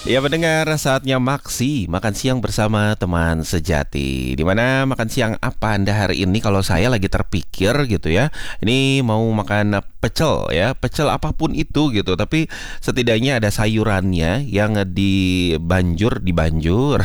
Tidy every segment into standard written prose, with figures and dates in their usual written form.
Ya pendengar, saatnya maksi, makan siang bersama teman sejati. Dimana makan siang apa Anda hari ini? Kalau saya lagi terpikir gitu ya, ini mau makan pecel ya, pecel apapun itu gitu. Tapi setidaknya ada sayurannya yang dibanjur,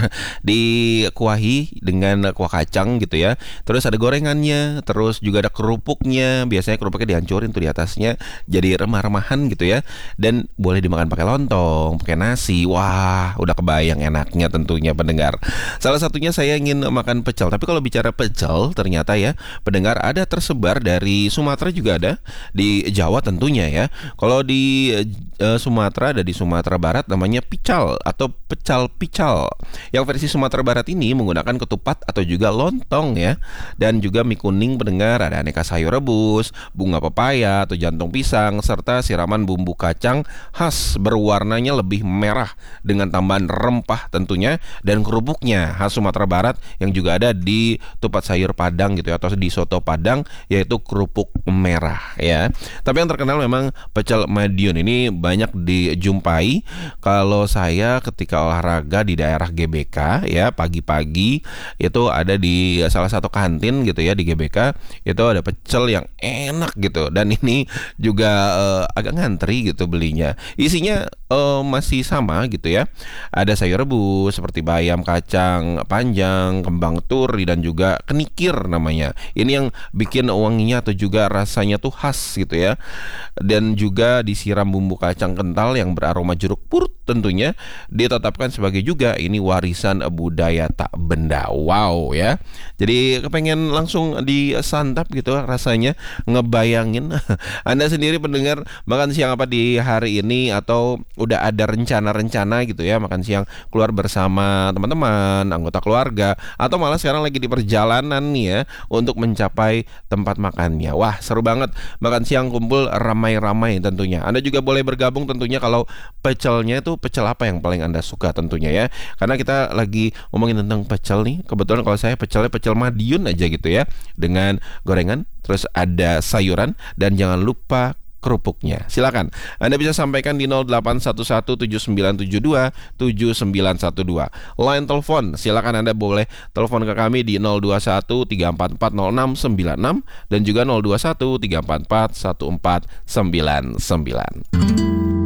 dikuahi dengan kuah kacang gitu ya. Terus ada gorengannya, terus juga ada kerupuknya. Biasanya kerupuknya dihancurin tuh di atasnya, jadi remah-remahan gitu ya. Dan boleh dimakan pakai lontong, pakai nasi. Wah, udah kebayang enaknya tentunya pendengar. Salah satunya saya ingin makan pecel. Tapi kalau bicara pecel, ternyata ya pendengar ada tersebar dari Sumatera juga ada, di Jawa tentunya ya. Kalau di Sumatera ada di Sumatera Barat namanya pical atau pecal-pical. Yang versi Sumatera Barat ini menggunakan ketupat atau juga lontong ya. Dan juga mie kuning pendengar, ada aneka sayur rebus, bunga pepaya atau jantung pisang serta siraman bumbu kacang khas berwarnanya lebih merah dengan tambahan rempah tentunya, dan kerupuknya khas Sumatera Barat yang juga ada di tupat sayur Padang gitu ya, atau di soto Padang, yaitu kerupuk merah ya. Tapi yang terkenal memang pecel Madiun ini banyak dijumpai kalau saya ketika olahraga di daerah GBK ya, pagi-pagi itu ada di salah satu kantin gitu ya di GBK, itu ada pecel yang enak gitu, dan ini juga agak ngantri gitu belinya. Isinya masih sama gitu ya. Ada sayur rebus seperti bayam, kacang panjang, kembang turi, dan juga kenikir namanya. Ini yang bikin wanginya atau juga rasanya tuh khas gitu ya. Dan juga disiram bumbu kacang kental yang beraroma jeruk purut tentunya. Ditetapkan sebagai juga ini warisan budaya tak benda. Wow ya. Jadi kepengen langsung disantap gitu rasanya, ngebayangin. Anda sendiri pendengar makan siang apa di hari ini, atau udah ada rencana-rencana gitu ya makan siang keluar bersama teman-teman, anggota keluarga, atau malah sekarang lagi di perjalanan nih ya untuk mencapai tempat makannya. Wah, seru banget makan siang kumpul ramai-ramai tentunya. Anda juga boleh bergabung tentunya kalau pecelnya itu pecel apa yang paling Anda suka tentunya ya. Karena kita lagi ngomongin tentang pecel nih. Kebetulan kalau saya pecelnya pecel Madiun aja gitu ya, dengan gorengan, terus ada sayuran, dan jangan lupa kerupuknya. Silakan Anda bisa sampaikan di 081179727912. Line telepon, silakan Anda boleh telepon ke kami di 0213440696 dan juga 0213441499.